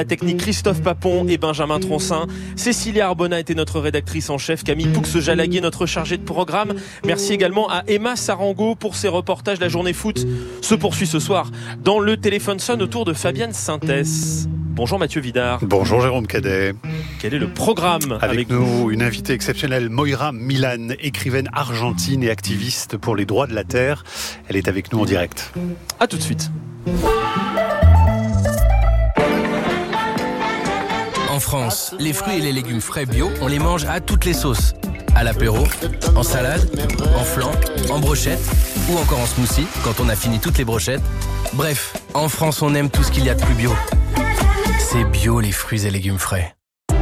La technique Christophe Papon et Benjamin Troncin. Cécilia Arbona était notre rédactrice en chef. Camille Poux-Jalaguier, notre chargée de programme. Merci également à Emma Sarango pour ses reportages. La journée foot se poursuit ce soir dans le téléphone sonne autour de Fabienne Sintès. Bonjour Mathieu Vidard. Bonjour Jérôme Cadet. Quel est le programme avec nous? Une invitée exceptionnelle, Moira Milan, écrivaine argentine et activiste pour les droits de la terre. Elle est avec nous en direct. À tout de suite. En France, les fruits et les légumes frais bio, on les mange à toutes les sauces. À l'apéro, en salade, en flan, en brochette ou encore en smoothie quand on a fini toutes les brochettes. Bref, en France, on aime tout ce qu'il y a de plus bio. C'est bio les fruits et légumes frais.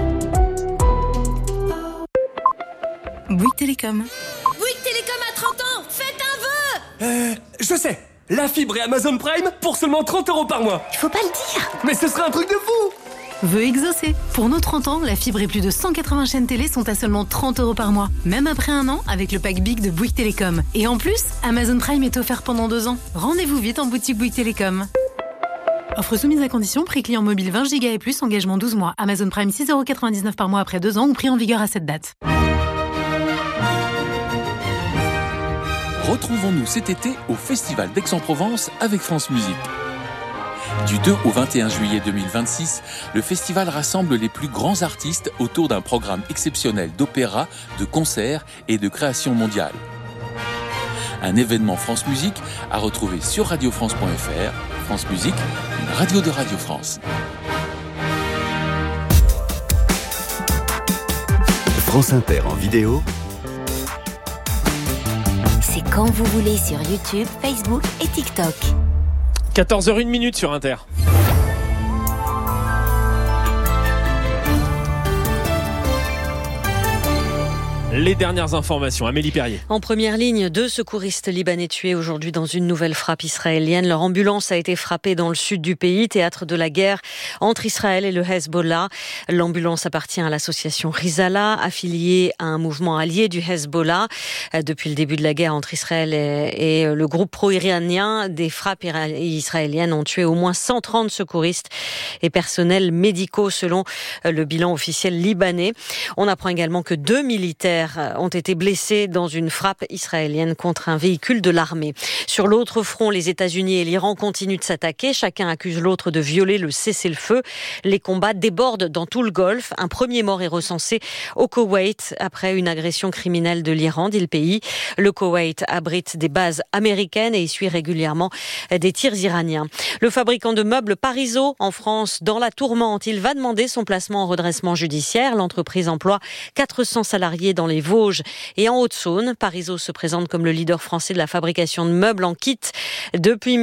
Bouygues Télécom. Bouygues Télécom a 30 ans. Faites un vœu. Je sais. La fibre et Amazon Prime pour seulement 30 € par mois. Il faut pas le dire. Mais ce serait un truc de fou. Vœu exaucé. Pour nos 30 ans, la fibre et plus de 180 chaînes télé sont à seulement 30 € par mois. Même après un an, avec le pack Big de Bouygues Télécom. Et en plus, Amazon Prime est offert pendant 2 ans. Rendez-vous vite en boutique Bouygues Télécom. Offre soumise à condition, prix client mobile 20 Go et plus, engagement 12 mois. Amazon Prime 6,99 € par mois après 2 ans ou prix en vigueur à cette date. Retrouvons-nous cet été au Festival d'Aix-en-Provence avec France Musique. Du 2 au 21 juillet 2026, le festival rassemble les plus grands artistes autour d'un programme exceptionnel d'opéra, de concerts et de création mondiale. Un événement France Musique à retrouver sur radiofrance.fr. France Musique, une radio de Radio France. France Inter en vidéo. C'est quand vous voulez sur YouTube, Facebook et TikTok. 14h01 sur Inter. Les dernières informations, Amélie Perrier. En première ligne, 2 secouristes libanais tués aujourd'hui dans une nouvelle frappe israélienne. Leur ambulance a été frappée dans le sud du pays, théâtre de la guerre entre Israël et le Hezbollah. L'ambulance appartient à l'association Rizala, affiliée à un mouvement allié du Hezbollah. Depuis le début de la guerre entre Israël et le groupe pro-iranien, des frappes israéliennes ont tué au moins 130 secouristes et personnels médicaux selon le bilan officiel libanais. On apprend également que 2 militaires ont été blessés dans une frappe israélienne contre un véhicule de l'armée. Sur l'autre front, les États-Unis et l'Iran continuent de s'attaquer. Chacun accuse l'autre de violer le cessez-le-feu. Les combats débordent dans tout le Golfe. Un premier mort est recensé au Koweït après une agression criminelle de l'Iran, dit le pays. Le Koweït abrite des bases américaines et essuie régulièrement des tirs iraniens. Le fabricant de meubles Parisot en France, dans la tourmente, il va demander son placement en redressement judiciaire. L'entreprise emploie 400 salariés dans les Vosges et en Haute-Saône. Parisot se présente comme le leader français de la fabrication de meubles en kit depuis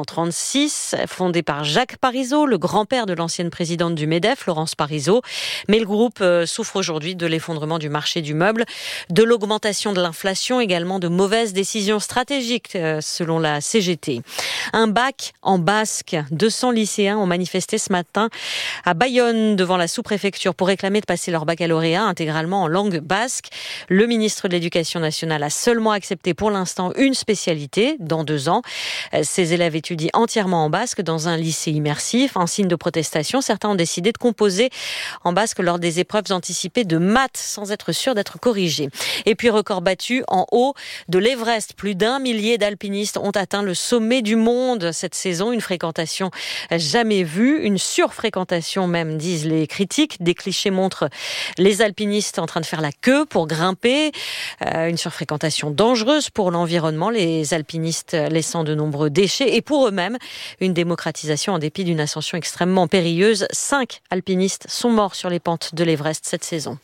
1936, fondé par Jacques Parisot, le grand-père de l'ancienne présidente du MEDEF, Laurence Parisot. Mais le groupe souffre aujourd'hui de l'effondrement du marché du meuble, de l'augmentation de l'inflation, également de mauvaises décisions stratégiques selon la CGT. Un bac en basque. 200 lycéens ont manifesté ce matin à Bayonne devant la sous-préfecture pour réclamer de passer leur baccalauréat intégralement en langue basque. Le ministre de l'Éducation nationale a seulement accepté pour l'instant une spécialité dans 2 ans. Ces élèves étudient entièrement en basque dans un lycée immersif. En signe de protestation, certains ont décidé de composer en basque lors des épreuves anticipées de maths sans être sûrs d'être corrigés. Et puis record battu en haut de l'Everest. Plus d'1 millier d'alpinistes ont atteint le sommet du monde cette saison. Une fréquentation jamais vue, une surfréquentation même, disent les critiques. Des clichés montrent les alpinistes en train de faire la queue pour grimper. Une surfréquentation dangereuse pour l'environnement, les alpinistes laissant de nombreux déchets. Et pour eux-mêmes, une démocratisation en dépit d'une ascension extrêmement périlleuse. 5 alpinistes sont morts sur les pentes de l'Everest cette saison.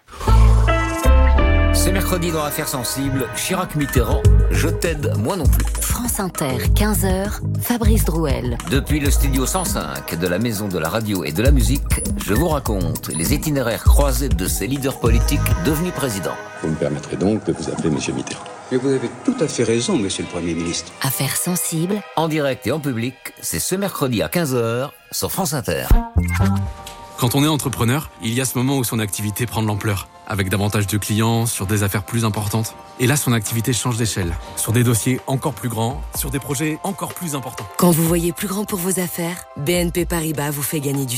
C'est mercredi dans Affaires sensibles. Chirac-Mitterrand, je t'aide, moi non plus. France Inter, 15h, Fabrice Drouel. Depuis le studio 105 de la Maison de la Radio et de la Musique, je vous raconte les itinéraires croisés de ces leaders politiques devenus présidents. Vous me permettrez donc de vous appeler Monsieur Mitterrand. Mais vous avez tout à fait raison, Monsieur le Premier ministre. Affaires sensibles. En direct et en public, c'est ce mercredi à 15h sur France Inter. Quand on est entrepreneur, il y a ce moment où son activité prend de l'ampleur, avec davantage de clients, sur des affaires plus importantes. Et là, son activité change d'échelle, sur des dossiers encore plus grands, sur des projets encore plus importants. Quand vous voyez plus grand pour vos affaires, BNP Paribas vous fait gagner du